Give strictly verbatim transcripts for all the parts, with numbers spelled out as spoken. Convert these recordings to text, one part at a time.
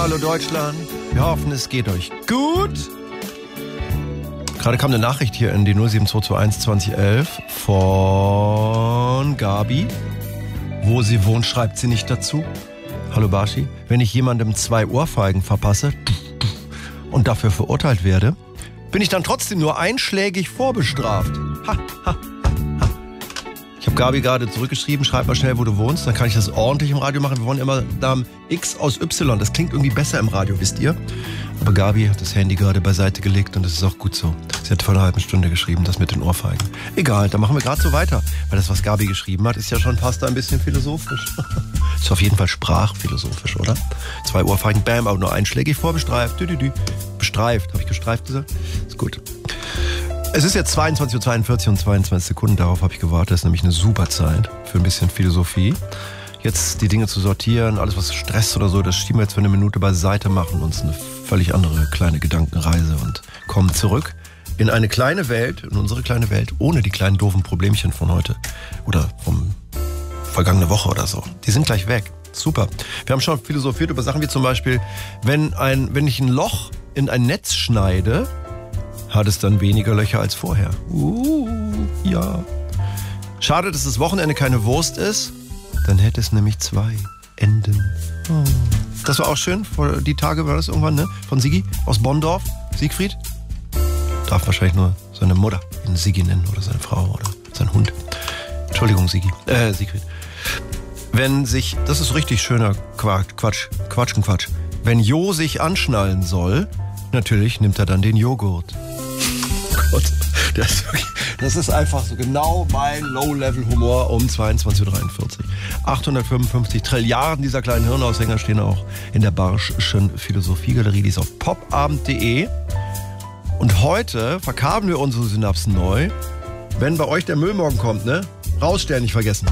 Hallo Deutschland, wir hoffen, es geht euch gut. Gerade kam eine Nachricht hier in die null sieben zwei zwei eins zwanzig elf von Gabi. Wo sie wohnt, schreibt sie nicht dazu. Hallo Barschi, wenn ich jemandem zwei Ohrfeigen verpasse und dafür verurteilt werde, bin ich dann trotzdem nur einschlägig vorbestraft. Ha, ha. Ich habe Gabi gerade zurückgeschrieben, schreib mal schnell, wo du wohnst, dann kann ich das ordentlich im Radio machen. Wir wollen immer Namen X aus Y, das klingt irgendwie besser im Radio, wisst ihr? Aber Gabi hat das Handy gerade beiseite gelegt und das ist auch gut so. Sie hat vor einer halben Stunde geschrieben, das mit den Ohrfeigen. Egal, dann machen wir gerade so weiter, weil das, was Gabi geschrieben hat, ist ja schon fast ein bisschen philosophisch. Ist auf jeden Fall sprachphilosophisch, oder? Zwei Ohrfeigen, bam, aber nur einschlägig vorbestreift. Dü, dü, dü. Bestreift, habe ich gestreift gesagt? Ist gut. Es ist jetzt zweiundzwanzig Uhr zweiundvierzig und zweiundzwanzig Sekunden, darauf habe ich gewartet. Das ist nämlich eine super Zeit für ein bisschen Philosophie. Jetzt die Dinge zu sortieren, alles was Stress oder so, das schieben wir jetzt für eine Minute beiseite, machen uns eine völlig andere kleine Gedankenreise und kommen zurück in eine kleine Welt, in unsere kleine Welt, ohne die kleinen doofen Problemchen von heute oder vom vergangene Woche oder so. Die sind gleich weg. Super. Wir haben schon philosophiert über Sachen wie zum Beispiel, wenn, ein, wenn ich ein Loch in ein Netz schneide, hat es dann weniger Löcher als vorher. Uh, ja. Schade, dass das Wochenende keine Wurst ist. Dann hätte es nämlich zwei Enden. Oh. Das war auch schön. Vor die Tage war das irgendwann, ne? Von Sigi aus Bonndorf. Siegfried. Darf wahrscheinlich nur seine Mutter ihn Sigi nennen oder seine Frau oder sein Hund. Entschuldigung, Sigi. Äh, Siegfried. Wenn sich, das ist richtig schöner Quatsch, Quatsch, Quatschen, Quatsch. Wenn Jo sich anschnallen soll, natürlich nimmt er dann den Joghurt. Gott, das ist, wirklich, das ist einfach so genau mein Low-Level-Humor um zweiundzwanzig Uhr dreiundvierzig. achthundertfünfundfünfzig Trilliarden dieser kleinen Hirnaushänger stehen auch in der Barschschen Philosophiegalerie, die ist auf popabend punkt de. Und heute verkabeln wir unsere Synapsen neu. Wenn bei euch der Müll morgen kommt, ne? Rausstellen, nicht vergessen.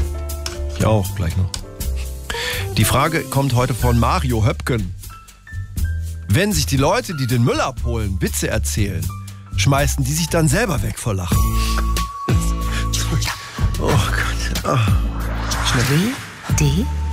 Ich auch, gleich noch. Die Frage kommt heute von Mario Höpken. Wenn sich die Leute, die den Müll abholen, Witze erzählen, schmeißen die sich dann selber weg vor Lachen. Oh Gott. Oh. Schnell. D